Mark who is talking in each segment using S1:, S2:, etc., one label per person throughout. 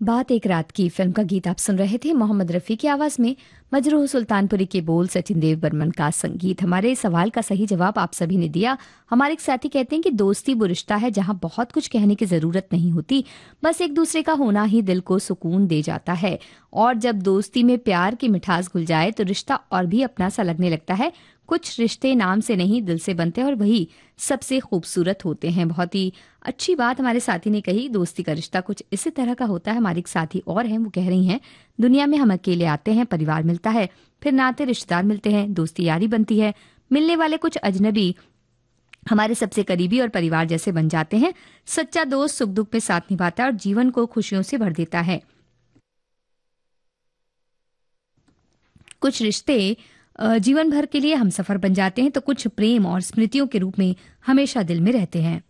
S1: बात एक रात की फिल्म का गीत आप सुन रहे थे मोहम्मद रफ़ी की आवाज में। मजरूह सुल्तानपुरी के बोल, सचिन देव बर्मन का संगीत। हमारे सवाल का सही जवाब आप सभी ने दिया। हमारे एक साथी कहते हैं कि दोस्ती वो रिश्ता है जहां बहुत कुछ कहने की जरूरत नहीं होती, बस एक दूसरे का होना ही दिल को सुकून दे जाता है। और जब दोस्ती में प्यार की मिठास घुल जाए तो रिश्ता और भी अपना सा लगने लगता है। कुछ रिश्ते नाम से नहीं दिल से बनते हैं और वही सबसे खूबसूरत होते हैं। बहुत ही अच्छी बात हमारे साथी ने कही। दोस्ती का रिश्ता कुछ इसी तरह का होता है। हमारी एक साथी और हैं, वो कह रही हैं, दुनिया में हम अकेले आते हैं, परिवार मिलता है, फिर नाते रिश्तेदार मिलते हैं, दोस्ती यारी बनती है, मिलने वाले कुछ अजनबी हमारे सबसे करीबी और परिवार जैसे बन जाते हैं। सच्चा दोस्त सुख दुख में साथ निभाता है और जीवन को खुशियों से भर देता है। कुछ रिश्ते जीवन भर के लिए हम सफर बन जाते हैं, तो कुछ प्रेम और स्मृतियों के रूप में हमेशा दिल में रहते हैं।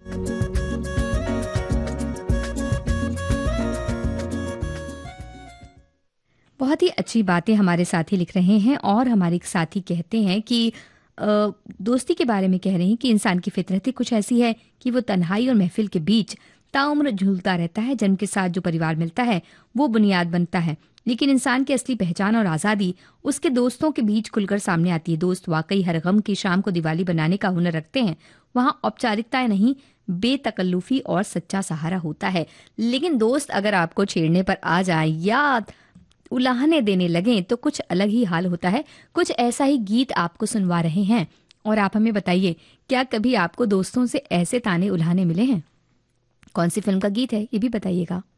S1: बहुत ही अच्छी बातें हमारे साथी लिख रहे हैं और हमारे एक साथी कहते हैं कि दोस्ती के बारे में कह रहे हैं कि इंसान की फितरत ही कुछ ऐसी है कि वो तन्हाई और महफिल के बीच ताउम्र झूलता रहता है। जन्म के साथ जो परिवार मिलता है वो बुनियाद बनता है, लेकिन इंसान की असली पहचान और आज़ादी उसके दोस्तों के बीच खुलकर सामने आती है। दोस्त वाकई हर गम की शाम को दिवाली बनाने का हुनर रखते हैं। वहाँ औपचारिकताएं नहीं, बेतकल्लुफी और सच्चा सहारा होता है। लेकिन दोस्त अगर आपको छेड़ने पर आ जाए या उलाहने देने लगे तो कुछ अलग ही हाल होता है। कुछ ऐसा ही गीत आपको सुनवा रहे हैं और आप हमें बताइए, क्या कभी आपको दोस्तों से ऐसे ताने उलाहने मिले हैं? कौन सी फिल्म का गीत है ये भी बताइएगा।